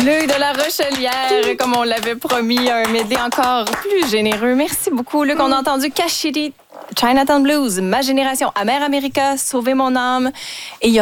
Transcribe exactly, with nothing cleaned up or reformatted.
Luc de la Rochelière, comme on l'avait promis, un medley encore plus généreux. Merci beaucoup, Luc. On a entendu Cash City, Chinatown Blues, Ma Génération, Amer America, Sauver mon âme. Et il y a